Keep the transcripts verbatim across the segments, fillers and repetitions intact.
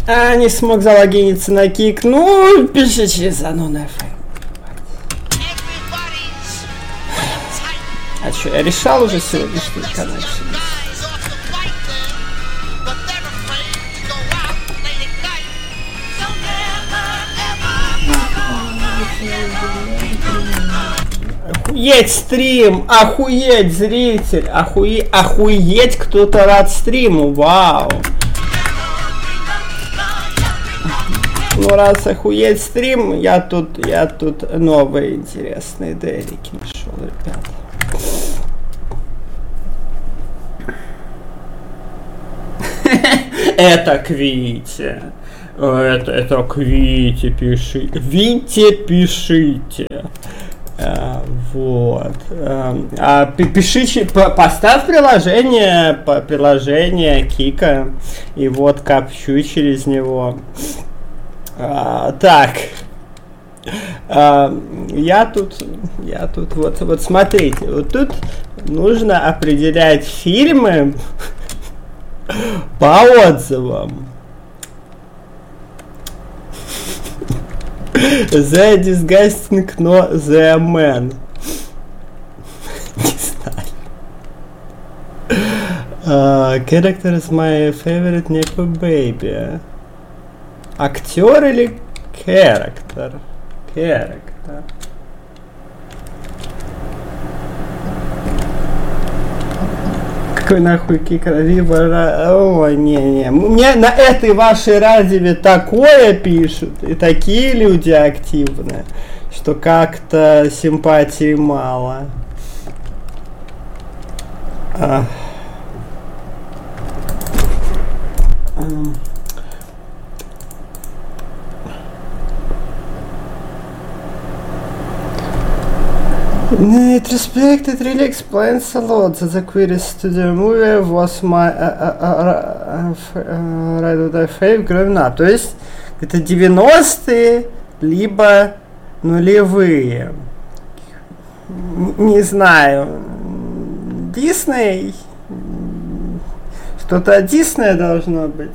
А, не смог залогиниться на Кик. Ну, пиши через Unknown эф эм. А что, я решал уже сегодняшний канал? Охуеть стрим! Охуеть зритель! Охуе... Охуеть кто-то рад стриму! Вау! Ну раз охуеть стрим, я тут, я тут новые интересные делики нашел, ребята. Это к Вите. Это, это к Вите пишите. Вите пишите. А, вот. А, пишите, поставь приложение, по приложение Кика. И вот копчу через него. А, так. А, я тут, я тут, вот, вот смотрите, вот тут нужно определять фильмы по отзывам. The Disgusting, но The Man. Не знаю. Uh, character is my favorite Nepo Baby. Актер или character? Character. Какой нахуй Кика? О, не-не. Мне на этой вашей радио такое пишут, и такие люди активные, что как-то симпатии мало. А. It respect, it really explains a lot that the queries to the movie was my uh, uh, uh, uh, right with the fave growing up. То есть это девяностые, либо нулевые. Не знаю. Дисней? Что-то от Диснея должно быть.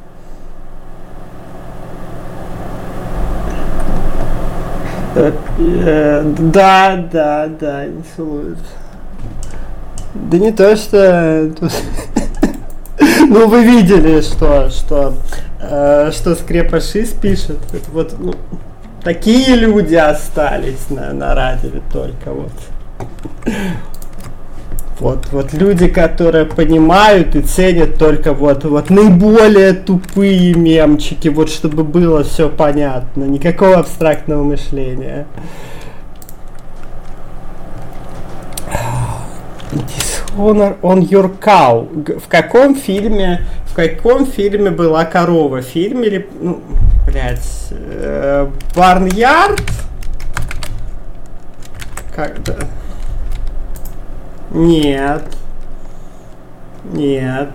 Да, да, да, не целуют. Да не то, что... Ну, вы видели, что, что, э, что Скрепышис пишет. Это вот, ну, такие люди остались на, на радио только вот. Вот, вот люди, которые понимают и ценят только вот, вот наиболее тупые мемчики, вот чтобы было все понятно, никакого абстрактного мышления. Dishonor on your cow. В каком фильме, в каком фильме была корова? В фильме или, ну, блядь, э, Барньярд? Как-то... Нет. Нет.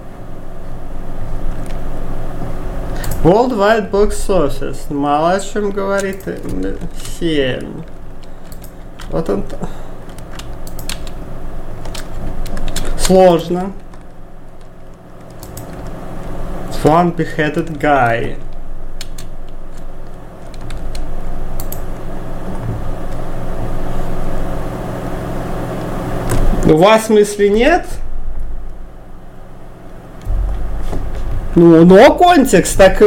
Worldwide Box Office. Мало о чем говорит. семь. Вот он. Сложно. One Beheaded Guy. У вас мысли нет? Ну, но контекст так...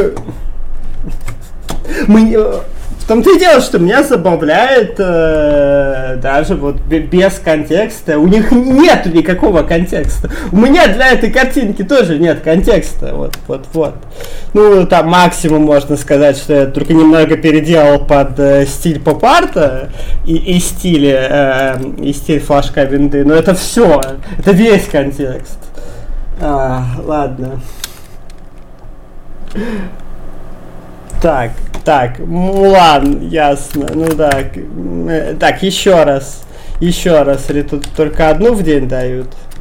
Мы... В том-то и дело, что меня забавляет э, даже вот без контекста. У них нет никакого контекста. У меня для этой картинки тоже нет контекста. Вот, вот, вот. Ну, там максимум можно сказать, что я только немного переделал под э, стиль поп-арта и, и стиль, э, и стиль флажка винды. Но это все. Это весь контекст. А, ладно. Так. Так, Мулан, ясно. Ну так. Так, еще раз. Еще раз. Или тут только одну в день дают?